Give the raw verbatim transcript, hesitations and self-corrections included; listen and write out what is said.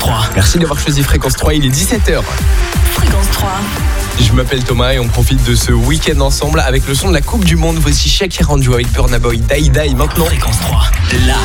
trois. Merci d'avoir choisi Fréquence trois, il est dix-sept heures. Fréquence trois. Je m'appelle Thomas et on profite de ce week-end ensemble avec le son de la Coupe du Monde. Voici Shakira en duo avec Burna Boy, Die Die maintenant. Fréquence trois. La